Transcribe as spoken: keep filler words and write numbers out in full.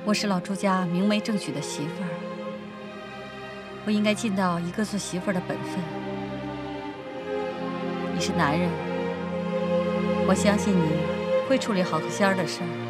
我是老朱家明媒正娶的媳妇儿，我应该尽到一个做媳妇儿的本分。你是男人，我相信你会处理好和仙儿的事儿。